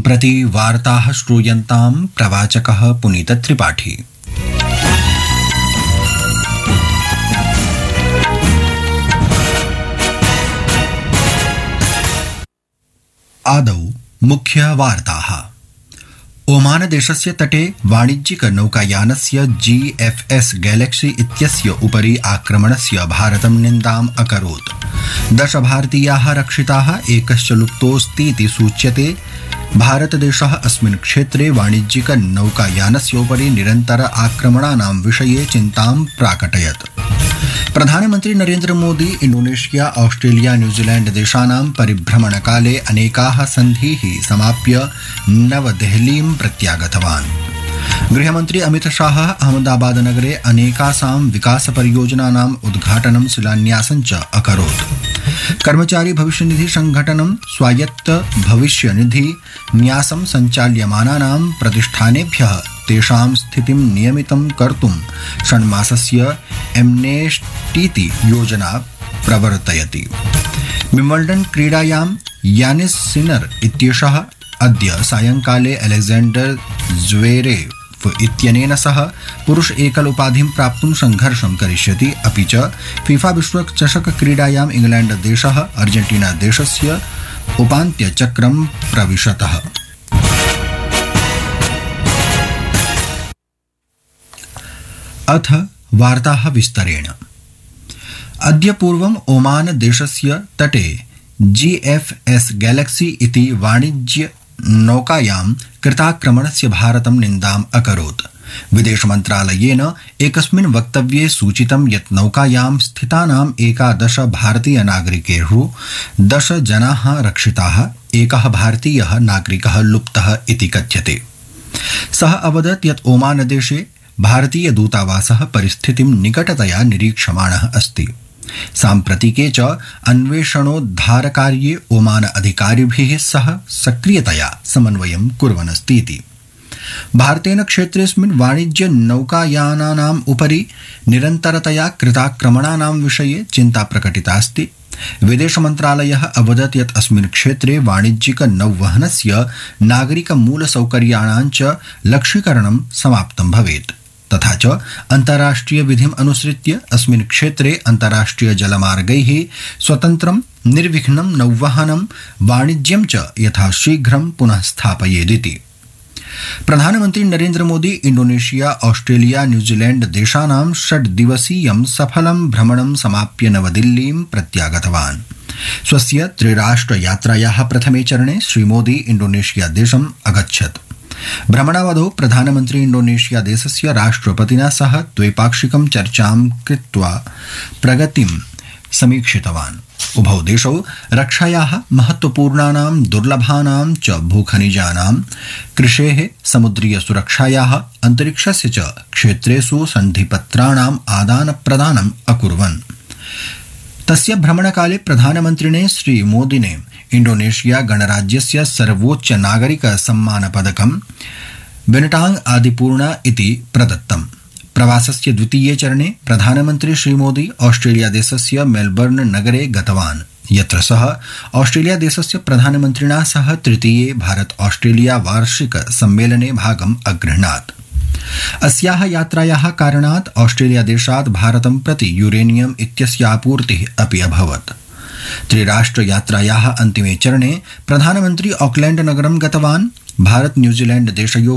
प्रति वार्ताः श्रूयन्तां प्रवाचकः पुनीतत्रिपाठी। आदौ मुख्यवार्ताः। ओमान देशस्य तटे वाणिज्यिक नौकायानस्य GFS गैलेक्सी इत्यस्य उपरि आक्रमणस्य भारतं निन्दाम् अकरोत्। 10 भारतीयाः रक्षिताः, एकश्च लुप्तोऽस्तीति सूच्यते। भारतदेशः अस्मिन् क्षेत्रे वाणिज्यिक नौकायानस्य उपरि निरन्तर आक्रमणानां विषये चिन्तां प्राकटयत्। प्रधानमन्त्री Narendra Modi Indonesia, Australia, New Zealand देशानां परिभ्रमणकाले अनेकाः सन्धीः समाप्य नवदेहलीं प्रत्यागतवान्। गृहमन्त्री अमित शाह अहमदाबाद नगरे अनेकासां विकासपरियोजनानाम् उद्घाटनं शिलान्यासं च अकरोत्। कर्मचारी भविष्यनिधि संघटनं स्वायत्त भविष्यनिधि न्यासं सञ्चाल्यमानानां प्रतिष्ठानेभ्यः तेषां स्थितिं नियमितं कर्तुं षण्मासस्य एम्नेस्टीति योजना प्रवर्तयति। विम्बल्डन् क्रीडायां यानिस् सिनर इत्येषः अद्य सायंकाले अलेक्जेंडर ज़्वेरेव इत्यनेन सह पुरुष एकल उपाधिं प्राप्तुं संघर्षं करिष्यति। अपि च फीफा विश्वचषक क्रीडायां इंग्लैंड देशः अर्जेंटीना देशस्य उपान्त्यचक्रं प्रविशतः। अथ वार्ताः विस्तरेण। अद्य पूर्वम् ओमान देशस्य तटे GFS गैलेक्सी इति वाणिज्य नौकायां कृताक्रमणस्य भारतं निन्दाम् अकरोत्। विदेशमन्त्रालयेन एकस्मिन् वक्तव्ये सूचितं यत् नौकायां स्थितानाम् 11 भारतीयनागरिकेषु 10 जनाः रक्षिताः, एकः भारतीयः नागरिकः लुप्तः इति कथ्यते। सः अवदत् यत् ओमानदेशे भारतीयदूतावासः परिस्थितिं निकटतया निरीक्षमाणः अस्ति। साम्प्रतिके च अन्वेषणोद्धारकार्ये ओमान अधिकारिभिः सह सक्रियतया समन्वयं कुर्वन्नस्तीति। भारतेन क्षेत्रेऽस्मिन् वाणिज्य नौकायानानाम् उपरि निरन्तरतया कृताक्रमणानां विषये चिन्ता प्रकटितास्ति। विदेशमन्त्रालयः अवदत् यत् अस्मिन् क्षेत्रे वाणिज्यिक नौवहनस्य नागरिक मूलसौकर्याणां च लक्ष्यीकरणं समाप्तं भवेत्। तथा च अन्ताराष्ट्रिय विधिम् अनुसृत्य अस्मिन् क्षेत्रे अन्ताराष्ट्रिय जलमार्गैः स्वतन्त्रं निर्विघ्नं नौवहनं वाणिज्यं च यथाशीघ्रं पुनः स्थापयेदिति। प्रधानमन्त्री Narendra Modi Indonesia, Australia, New Zealand देशानां 6 दिवसीयं सफलं भ्रमणं समाप्य नवदिल्लीं प्रत्यागतवान्। स्वस्य त्रिराष्ट्रयात्रायाः प्रथमे चरणे श्रीमोदी इंडोनेशिया देशम् अगच्छत्। भ्रमणावधौ प्रधानमन्त्री इंडोनेशिया देशस्य राष्ट्रपतिना सह द्वैपाक्षिकं चर्चां कृत्वा प्रगतिं समीक्षितवान्। उभौ देशौ रक्षायाः महत्वपूर्णानां दुर्लभानां च भूखनिजानां, कृषेः, समुद्रीय सुरक्षायाः, अन्तरिक्षस्य च क्षेत्रेषु सन्धिपत्राणाम् आदानप्रदानम् अकुर्वन्। तस्य भ्रमणकाले प्रधानमन्त्रिणे श्रीमोदिने इंडोनेशिया गणराज्यस्य सर्वोच्च नागरिक सम्मान पदकं बिनटांग आदिपूर्णा इति प्रदत्तम्। प्रवासस्य द्वितीये चरणे प्रधानमन्त्री श्रीमोदी ऑस्ट्रेलिया देशस्य मेलबर्न नगरे गतवान्, यत्र सः ऑस्ट्रेलिया देशस्य प्रधानमन्त्रिणा सह तृतीये भारत ऑस्ट्रेलिया वार्षिक सम्मेलने भागम् अगृह्णात्। अस्याः यात्रायाः कारणात् ऑस्ट्रेलिया देशात् भारतं प्रति यूरेनियम इत्यस्य आपूर्तिः अपि अभवत्। त्रिराष्ट्रयात्रायाः अन्तिमे चरणे प्रधानमन्त्री ऑकलैंड नगरं गतवान्। भारत न्यूजीलैंड देशयोः